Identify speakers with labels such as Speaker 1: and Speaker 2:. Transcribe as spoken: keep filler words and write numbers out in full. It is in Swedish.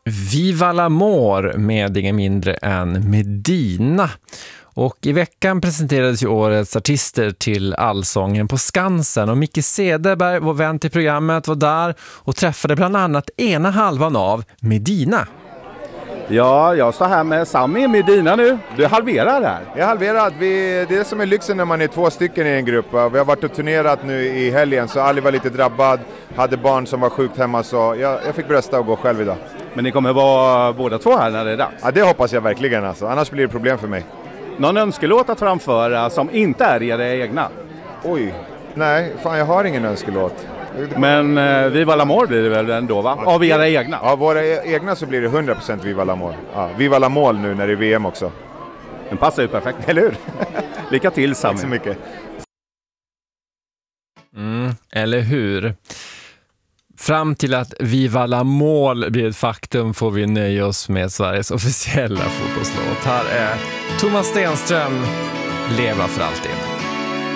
Speaker 1: Viva l'Amour med inga mindre än Medina. Och i veckan presenterades ju årets artister till Allsången på Skansen. Och Micke Cederberg, vår vän till programmet, var där och träffade bland annat ena halvan av Medina.
Speaker 2: Ja, jag står här med Sami Medina nu. Du är halverad här.
Speaker 3: Jag är halverad. Vi, det är som är lyxen när man är två stycken i en grupp. Vi har varit och turnerat nu i helgen så Ali var lite drabbad. Hade barn som var sjukt hemma så jag, jag fick brösta och gå själv idag.
Speaker 2: Men ni kommer vara båda två här när det är dags?
Speaker 3: Ja, det hoppas jag verkligen. Alltså. Annars blir det problem för mig.
Speaker 2: Någon önskelåt att framföra som inte är era egna?
Speaker 3: Oj, nej. Fan, jag har ingen önskelåt.
Speaker 2: Men eh, Viva l'Amour blir det väl ändå, va? Av era egna?
Speaker 3: Ja, våra egna så blir det hundra procent Viva l'Amour. Ja, Viva l'Amour nu när det är V M också.
Speaker 2: Den passar ju perfekt.
Speaker 3: Eller hur?
Speaker 2: Lycka till, Sami.
Speaker 3: Tack så mycket.
Speaker 1: Mm, eller hur? Fram till att Viva l'Amour blir ett faktum får vi nöja oss med Sveriges officiella fotbollslåt. Här är Thomas Stenström, Leva för alltid.